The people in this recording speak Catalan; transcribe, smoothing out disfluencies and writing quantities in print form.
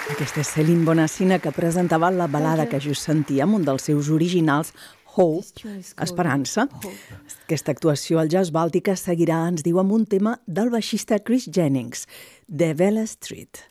Aquesta és Céline Bonassina, que presentava la balada que just sentíem, un dels seus originals, Hope, Esperança. Aquesta actuació al Jazz Bàltica seguirà, ens diu, amb un tema del baixista Chris Jennings, The Vela Street.